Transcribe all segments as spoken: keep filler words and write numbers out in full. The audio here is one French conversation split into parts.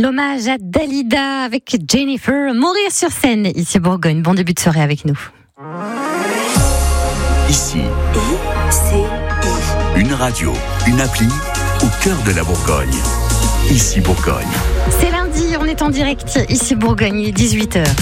L'hommage à Dalida avec Jennifer, mourir sur scène, ici à Bourgogne. Bon début de soirée avec nous. Ici, I C I. Une radio, une appli au cœur de la Bourgogne. Ici Bourgogne. C'est lundi, on est en direct ici Bourgogne, il est dix-huit heures.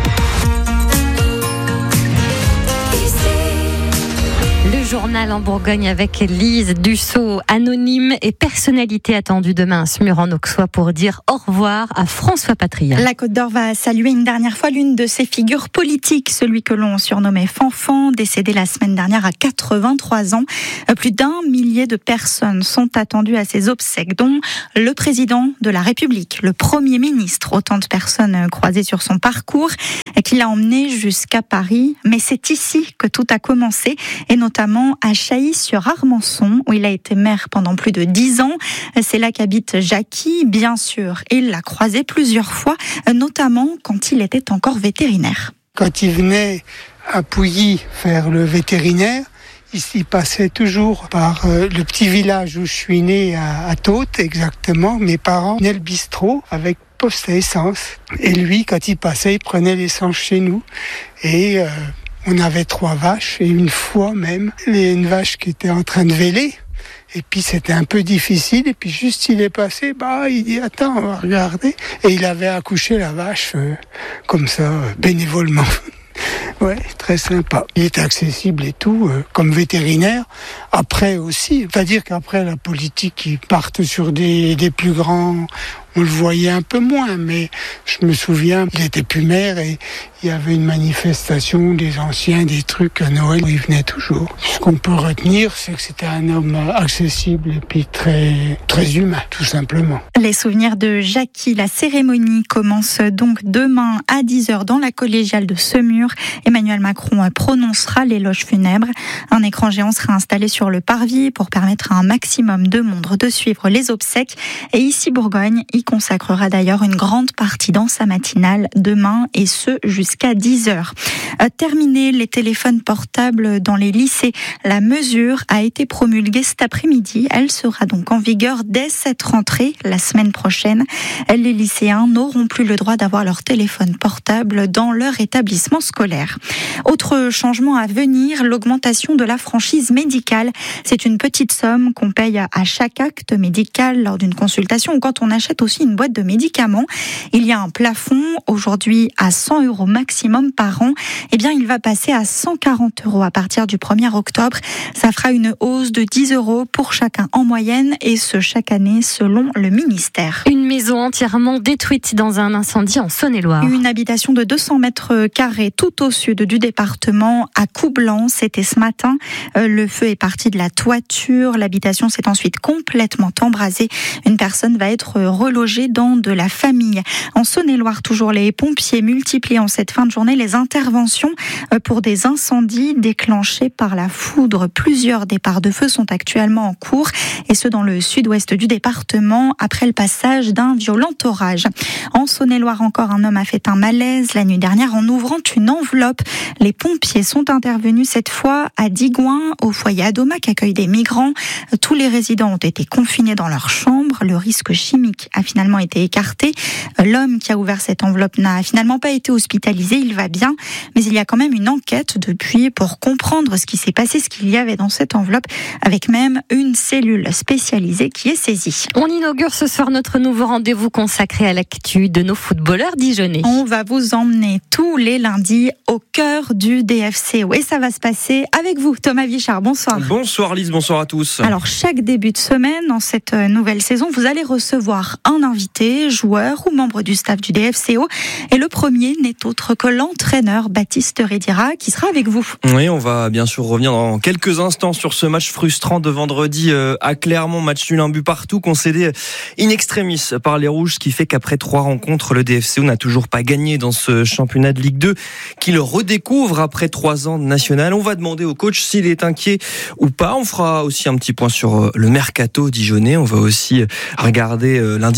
Le journal en Bourgogne avec Lise Dussault, anonyme et personnalité attendue demain à Semur-en-Auxois pour dire au revoir à François Patria. La Côte d'Or va saluer une dernière fois l'une de ses figures politiques, celui que l'on surnommait Fanfan, décédé la semaine dernière à quatre-vingt-trois ans. Plus d'un millier de personnes sont attendues à ses obsèques, dont le président de la République, le Premier ministre. Autant de personnes croisées sur son parcours qui l'a emmené jusqu'à Paris. Mais c'est ici que tout a commencé, et notamment à Chailly-sur-Armançon, où il a été maire pendant plus de dix ans. C'est là qu'habite Jackie, bien sûr. Il l'a croisé plusieurs fois, notamment quand il était encore vétérinaire. Quand il venait à Pouilly faire le vétérinaire, il passait toujours par euh, le petit village où je suis né, à, à Tôtes, exactement. Mes parents tenaient le bistrot avec poste à essence. Et lui, quand il passait, il prenait l'essence chez nous. Et... Euh, On avait trois vaches et une fois même, il y a une vache qui était en train de véler. Et puis c'était un peu difficile. Et puis juste il est passé, bah il dit attends, on va regarder. Et il avait accouché la vache euh, comme ça, euh, bénévolement. Ouais, très sympa. Il était accessible et tout, euh, comme vétérinaire. Après aussi, c'est-à-dire qu'après la politique, ils partent sur des, des plus grands... On le voyait un peu moins, mais je me souviens, il était plus maire et il y avait une manifestation des anciens, des trucs à Noël où il venait toujours. Ce qu'on peut retenir, c'est que c'était un homme accessible et puis très, très humain, tout simplement. Les souvenirs de Jackie. La cérémonie commence donc demain à dix heures dans la collégiale de Semur. Emmanuel Macron prononcera l'éloge funèbre. Un écran géant sera installé sur le parvis pour permettre à un maximum de monde de suivre les obsèques. Et ici, Bourgogne, il consacrera d'ailleurs une grande partie dans sa matinale demain, et ce jusqu'à dix heures. Terminé les téléphones portables dans les lycées. La mesure a été promulguée cet après-midi. Elle sera donc en vigueur dès cette rentrée, la semaine prochaine. Les lycéens n'auront plus le droit d'avoir leur téléphone portable dans leur établissement scolaire. Autre changement à venir, l'augmentation de la franchise médicale. C'est une petite somme qu'on paye à chaque acte médical lors d'une consultation ou quand on achète aussi une boîte de médicaments. Il y a un plafond aujourd'hui à cent euros maximum par an. Eh bien, il va passer à cent quarante euros à partir du premier octobre. Ça fera une hausse de dix euros pour chacun en moyenne, et ce chaque année selon le ministère. Une maison entièrement détruite dans un incendie en Saône-et-Loire. Une habitation de deux cents mètres carrés tout au sud du département à Coublan. C'était ce matin. Le feu est parti de la toiture. L'habitation s'est ensuite complètement embrasée. Une personne va être relogée dans de la famille. En Saône-et-Loire, toujours, les pompiers multiplient en cette fin de journée les interventions pour des incendies déclenchés par la foudre. Plusieurs départs de feu sont actuellement en cours, et ce dans le sud-ouest du département après le passage d'un violent orage. En Saône-et-Loire encore, un homme a fait un malaise la nuit dernière en ouvrant une enveloppe. Les pompiers sont intervenus cette fois à Digoin, au foyer Adoma qui accueille des migrants. Tous les résidents ont été confinés dans leur chambre. Le risque chimique a finalement été écarté. L'homme qui a ouvert cette enveloppe n'a finalement pas été hospitalisé, il va bien, mais il y a quand même une enquête depuis pour comprendre ce qui s'est passé, ce qu'il y avait dans cette enveloppe, avec même une cellule spécialisée qui est saisie. On inaugure ce soir notre nouveau rendez-vous consacré à l'actu de nos footballeurs dijonnais. On va vous emmener tous les lundis au cœur du D F C O, et ça va se passer avec vous, Thomas Vichard. Bonsoir. Bonsoir Lise, bonsoir à tous. Alors, chaque début de semaine, dans cette nouvelle saison, vous allez recevoir un invité, joueur ou membre du staff du D F C O. Et le premier n'est autre que l'entraîneur Baptiste Redira, qui sera avec vous. Oui, on va bien sûr revenir dans quelques instants sur ce match frustrant de vendredi à Clermont. Match nul, un but partout, concédé in extremis par les Rouges, ce qui fait qu'après trois rencontres, le D F C O n'a toujours pas gagné dans ce championnat de Ligue deux, qu'il redécouvre après trois ans de national. On va demander au coach s'il est inquiet ou pas. On fera aussi un petit point sur le mercato dijonnais. On va aussi regarder lundi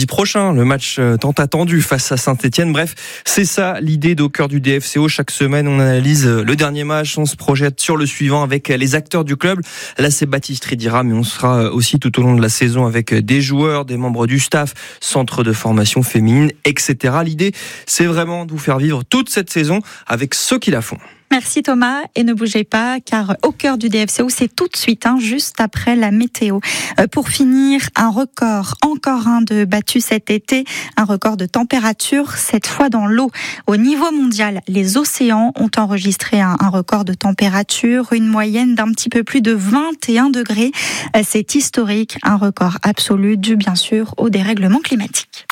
prochain, le match tant attendu face à Saint-Etienne. Bref, c'est ça l'idée d'Au cœur du D F C O. Chaque semaine, on analyse le dernier match, on se projette sur le suivant avec les acteurs du club. Là, c'est Baptiste Ridira, mais on sera aussi tout au long de la saison avec des joueurs, des membres du staff, centre de formation féminine, et cetera. L'idée, c'est vraiment de vous faire vivre toute cette saison avec ceux qui la font. Merci Thomas, et ne bougez pas car Au cœur du D F C O, c'est tout de suite, hein, juste après la météo. Euh, pour finir, un record, encore un de battu cet été, un record de température, cette fois dans l'eau. Au niveau mondial, les océans ont enregistré un, un record de température, une moyenne d'un petit peu plus de vingt et un degrés. Euh, c'est historique, un record absolu dû bien sûr au dérèglement climatique.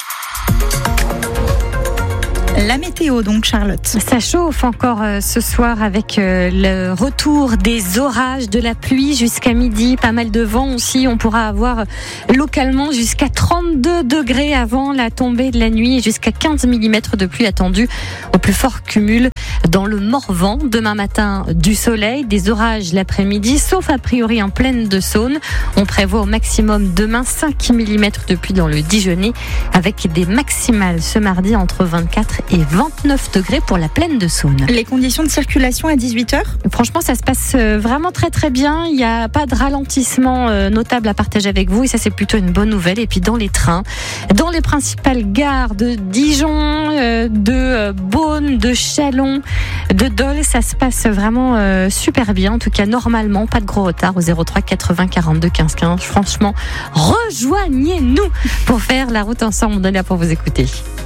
La météo donc, Charlotte. Ça chauffe encore euh, ce soir avec euh, le retour des orages, de la pluie jusqu'à midi, pas mal de vent aussi. On pourra avoir localement jusqu'à trente-deux degrés avant la tombée de la nuit et jusqu'à quinze millimètres de pluie attendue au plus fort cumul dans le Morvan. Demain matin, du soleil, des orages l'après-midi, sauf a priori en plaine de Saône. On prévoit au maximum demain cinq millimètres de pluie dans le Dijonais avec des maximales ce mardi entre vingt-quatre et vingt-neuf degrés pour la plaine de Saône. Les conditions de circulation à dix-huit heures ? Franchement, ça se passe vraiment très très bien. Il n'y a pas de ralentissement notable à partager avec vous et ça c'est plutôt une bonne nouvelle. Et puis dans les trains, dans les principales gares de Dijon, de Beaune, de Châlons, de Dole, ça se passe vraiment super bien. En tout cas, normalement, pas de gros retard au zéro trois quatre-vingts quarante-deux quinze quinze. Franchement, rejoignez-nous pour faire la route ensemble. On est là pour vous écouter.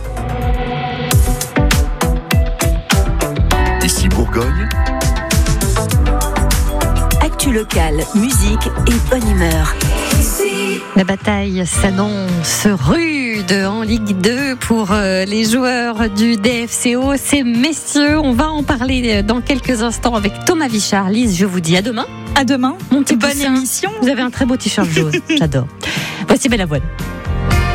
Ici Bourgogne. Actu locale, musique et bonne humeur. La bataille s'annonce rude en Ligue deux pour les joueurs du D F C O. Ces messieurs, on va en parler dans quelques instants avec Thomas Vichard. Lise, je vous dis à demain. À demain. Mon petit bonne poussin. émission. Vous avez un très beau t-shirt jaune. J'adore. Voici Belle Avoine.